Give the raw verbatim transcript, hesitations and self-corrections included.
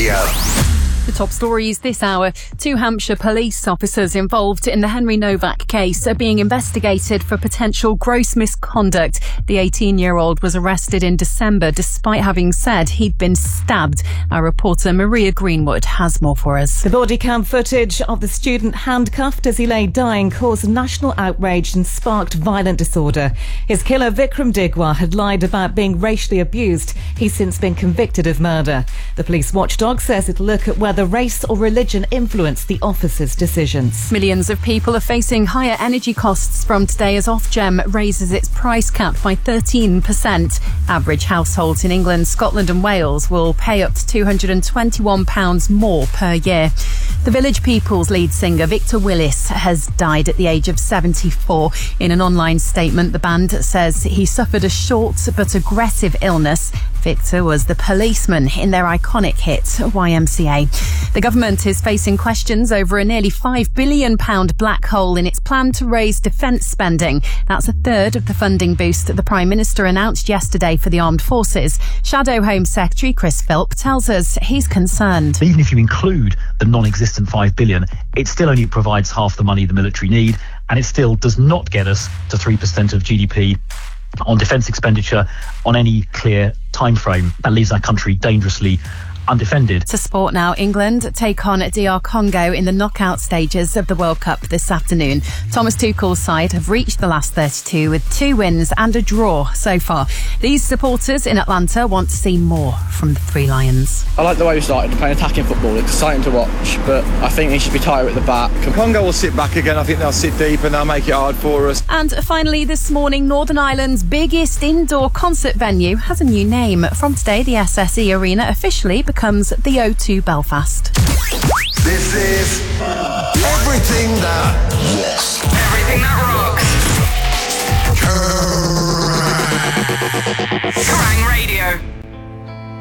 Radio. The top stories this hour. Two Hampshire police officers involved in the Henry Novak case are being investigated for potential gross misconduct. The eighteen-year-old was arrested in December despite having said he'd been stabbed. Our reporter Maria Greenwood has more for us. The body cam footage of the student handcuffed as he lay dying caused national outrage and sparked violent disorder. His killer, Vikram Digwa, had lied about being racially abused. He's since been convicted of murder. The police watchdog says it'll look at whether race or religion influenced the officer's decisions. Millions of people are facing higher energy costs from today as Ofgem raises its price cap by thirteen percent. Average households in England, Scotland and Wales will pay up to two hundred twenty-one pounds more per year. The Village People's lead singer Victor Willis has died at the age of seventy-four. In an online statement, the band says he suffered a short but aggressive illness. Victor was the policeman in their iconic hit Y M C A. The government is facing questions over a nearly five billion pounds black hole in its plan to raise defence spending. That's a third of the funding boost that the Prime Minister announced yesterday for the armed forces. Shadow Home Secretary Chris Philp tells us he's concerned. Even if you include the non-existent five billion pounds, it still only provides half the money the military need, and it still does not get us to three percent of G D P on defence expenditure on any clear time frame. That leaves our country dangerously undefended. To sport now. England take on D R Congo in the knockout stages of the World Cup this afternoon. Thomas Tuchel's side have reached the last thirty-two with two wins and a draw so far. These supporters in Atlanta want to see more from the Three Lions. I like the way we started playing attacking football. It's exciting to watch, but I think he should be tighter at the back. Congo will sit back again. I think they'll sit deep and they'll make it hard for us. And finally this morning, Northern Ireland's biggest indoor concert venue has a new name. From today, the S S E Arena officially becomes the O two Belfast. This is everything that